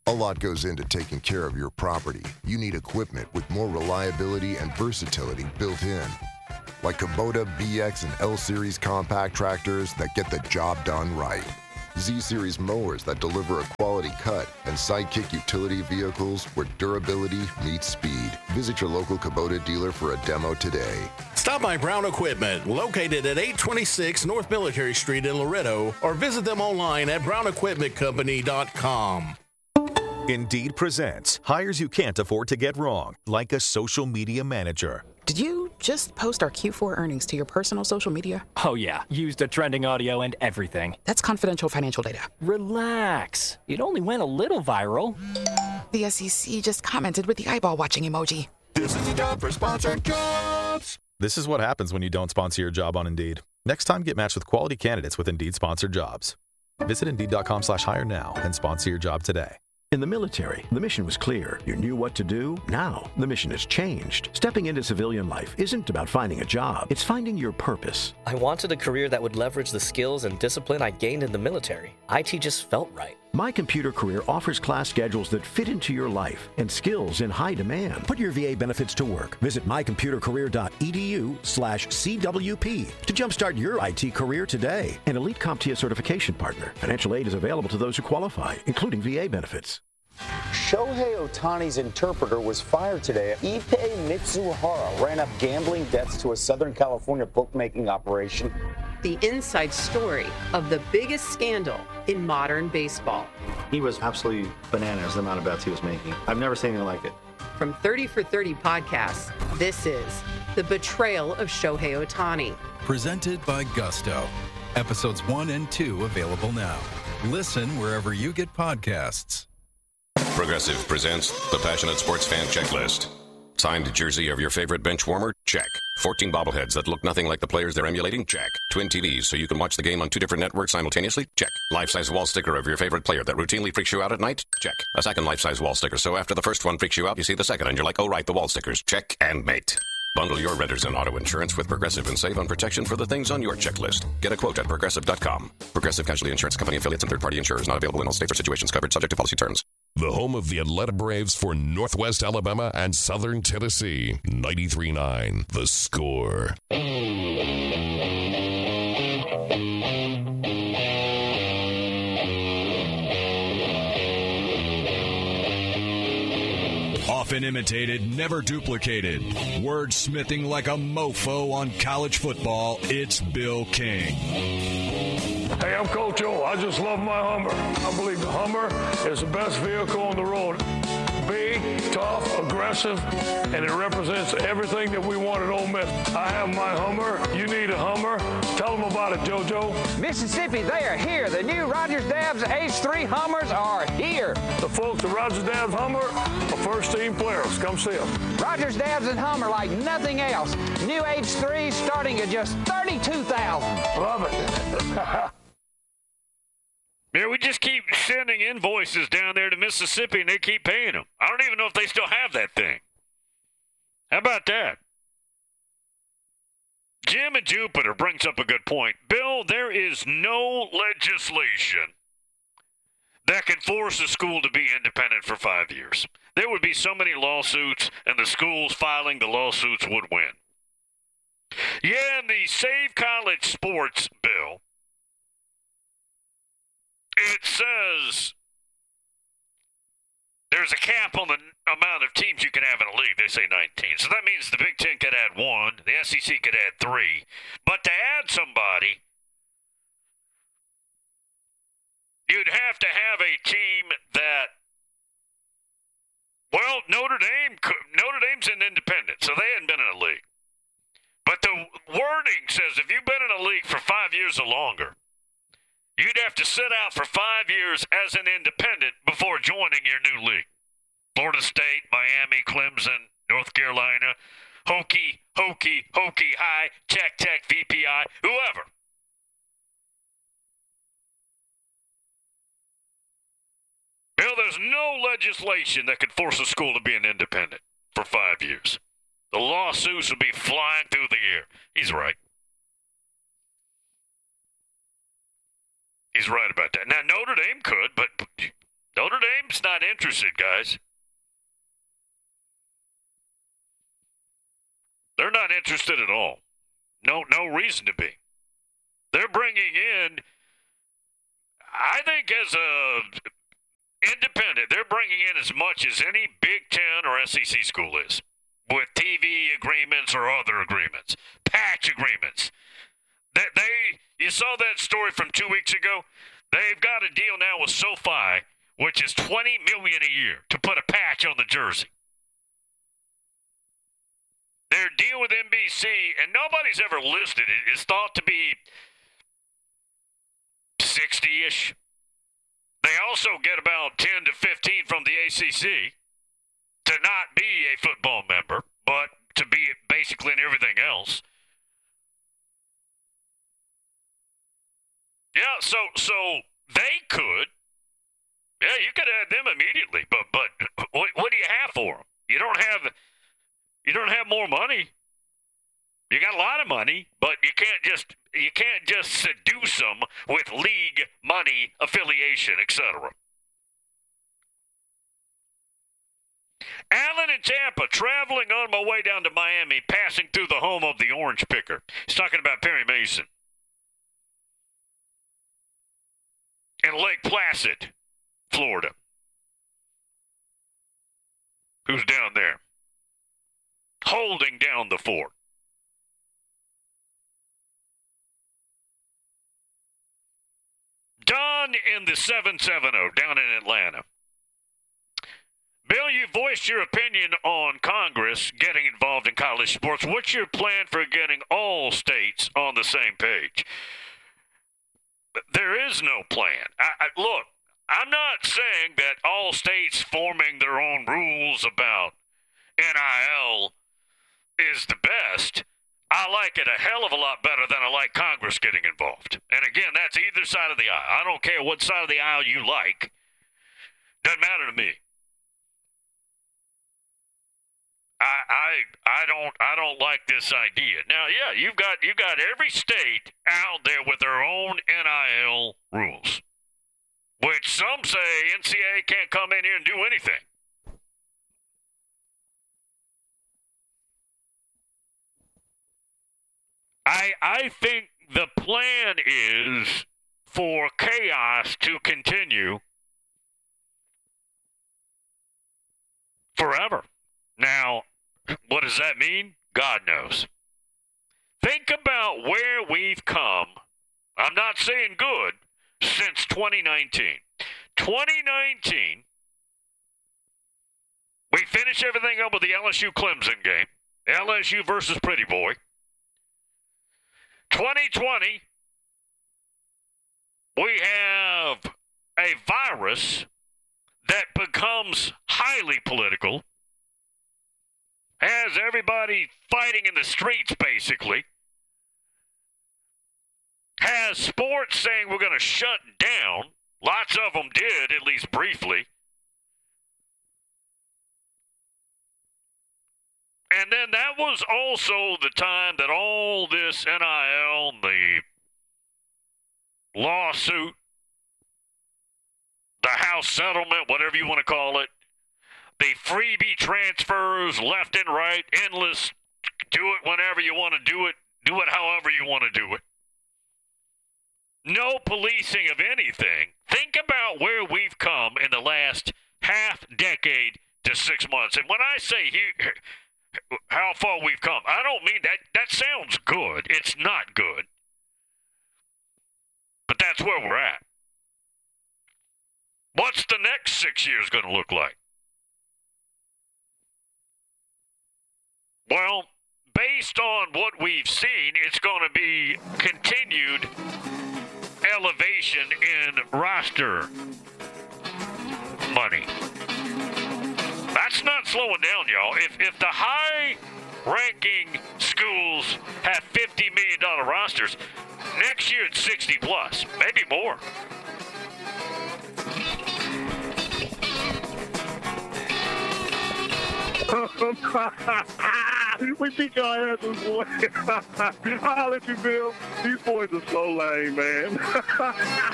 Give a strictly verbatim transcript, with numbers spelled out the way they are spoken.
A lot goes into taking care of your property. You need equipment with more reliability and versatility built in. Like Kubota B X and L-Series compact tractors that get the job done right. Z-Series mowers that deliver a quality cut, and Sidekick utility vehicles where durability meets speed. Visit your local Kubota dealer for a demo today. Stop by Brown Equipment, located at eight twenty-six North Military Street in Loretto, or visit them online at brown equipment company dot com. Indeed presents hires you can't afford to get wrong, like a social media manager. Did you just post our Q four earnings to your personal social media? Oh yeah, used a trending audio and everything. That's confidential financial data. Relax. It only went a little viral. The S E C just commented with the eyeball watching emoji. This is the job for sponsored jobs. This is what happens when you don't sponsor your job on Indeed. Next time, get matched with quality candidates with Indeed sponsored jobs. Visit Indeed.com slash hire now and sponsor your job today. In the military, the mission was clear. You knew what to do. Now, the mission has changed. Stepping into civilian life isn't about finding a job. It's finding your purpose. I wanted a career that would leverage the skills and discipline I gained in the military. I T just felt right. My Computer Career offers class schedules that fit into your life and skills in high demand. Put your V A benefits to work. Visit my computer career dot e d u slash C W P to jumpstart your I T career today. An Elite CompTIA certification partner. Financial aid is available to those who qualify, including V A benefits. Shohei Ohtani's interpreter was fired today. Ippei Mitsuhara ran up gambling debts to a Southern California bookmaking operation. The inside story of the biggest scandal in modern baseball. He was absolutely bananas, the amount of bets he was making. I've never seen anything like it. From thirty for thirty podcasts, this is The Betrayal of Shohei Ohtani. Presented by Gusto. Episodes one and two available now. Listen wherever you get podcasts. Progressive presents the Passionate Sports Fan Checklist. Signed jersey of your favorite bench warmer? Check. fourteen bobbleheads that look nothing like the players they're emulating? Check. Twin T Vs so you can watch the game on two different networks simultaneously? Check. Life-size wall sticker of your favorite player that routinely freaks you out at night? Check. A second life-size wall sticker so after the first one freaks you out, you see the second and you're like, oh right, the wall stickers. Check and mate. Bundle your renters and auto insurance with Progressive and save on protection for the things on your checklist. Get a quote at Progressive dot com. Progressive Casualty Insurance Company affiliates and third-party insurers not available in all states or situations covered subject to policy terms. The home of the Atlanta Braves for Northwest Alabama and Southern Tennessee. ninety-three point nine The Score. Often imitated, never duplicated. Wordsmithing like a mofo on college football, it's Bill King. Hey, I'm Coach O. I just love my Hummer. I believe the Hummer is the best vehicle on the road. Big, tough, aggressive, and it represents everything that we want at Ole Miss. I have my Hummer. You need a Hummer. Tell them about it, JoJo. Mississippi, they are here. The new Rogers-Dabbs H three Hummers are here. The folks at Rogers-Dabbs Hummer are first-team players. Come see them. Rogers-Dabbs and Hummer like nothing else. New H three starting at just thirty-two thousand dollars. Love it. Yeah, we just keep sending invoices down there to Mississippi, and they keep paying them. I don't even know if they still have that thing. How about that? Jim in Jupiter brings up a good point. Bill, there is no legislation that can force a school to be independent for five years. There would be so many lawsuits, and the schools filing the lawsuits would win. Yeah, in the Save College Sports bill, it says there's a cap on the amount of teams you can have in a league. They say nineteen. So that means the Big Ten could add one. The S E C could add three. But to add somebody, you'd have to have a team that, well, Notre Dame, Notre Dame's an independent, so they hadn't been in a league. But the wording says if you've been in a league for five years or longer, you'd have to sit out for five years as an independent before joining your new league. Florida State, Miami, Clemson, North Carolina, Hokie, Hokie, Hokie High, Tech Tech, V P I, whoever. Bill, there's no legislation that could force a school to be an independent for five years. The lawsuits would be flying through the air. He's right. He's right about that. Now, Notre Dame could, but Notre Dame's not not interested, guys. They're not interested at all. No, no reason to be. They're bringing in, I think as a independent, they're bringing in as much as any Big Ten or S E C school is, with T V agreements or other agreements, patch agreements. That they, you saw that story from two weeks ago. They've got a deal now with SoFi, which is twenty million dollars a year to put a patch on the jersey. Their deal with N B C, and nobody's ever listed it, is thought to be sixty-ish. They also get about ten to fifteen from the A C C to not be a football member, but to be basically in everything else. Yeah, so so they could. Yeah, you could add them immediately, but but what, what do you have for them? You don't have you don't have more money. You got a lot of money, but you can't just you can't just seduce them with league money, affiliation, et cetera. Alan in Tampa, traveling on my way down to Miami, passing through the home of the orange picker. He's talking about Perry Mason. In Lake Placid, Florida. Who's down there? Holding down the fort. Don in the seven seven zero down in Atlanta. Bill, you voiced your opinion on Congress getting involved in college sports. What's your plan for getting all states on the same page? There is no plan. I, I, look, I'm not saying that all states forming their own rules about N I L is the best. I like it a hell of a lot better than I like Congress getting involved. And again, that's either side of the aisle. I don't care what side of the aisle you like. Doesn't matter to me. I I I don't I don't like this idea. Now, yeah, you've got you got every state out there with their own N I L rules, which some say N C A A can't come in here and do anything. I I think the plan is for chaos to continue forever. Now, what does that mean? God knows. Think about where we've come. I'm not saying good, since twenty nineteen. twenty nineteen, we finish everything up with the L S U Clemson game. L S U versus Pretty Boy. twenty twenty, we have a virus that becomes highly political, has everybody fighting in the streets, basically, has sports saying we're going to shut down. Lots of them did, at least briefly. And then that was also the time that all this N I L, the lawsuit, the House settlement, whatever you want to call it, the freebie transfers left and right, endless, do it whenever you want to do it, do it however you want to do it. No policing of anything. Think about where we've come in the last half decade to six months. And when I say here, how far we've come, I don't mean that. That sounds good. It's not good. But that's where we're at. What's the next six years going to look like? Well, based on what we've seen, it's going to be continued elevation in roster money. That's not slowing down, y'all. If if the high-ranking schools have fifty million dollars rosters, next year it's sixty plus, maybe more. We beat your asses, boy. I'll let you, Bill. These boys are so lame, man.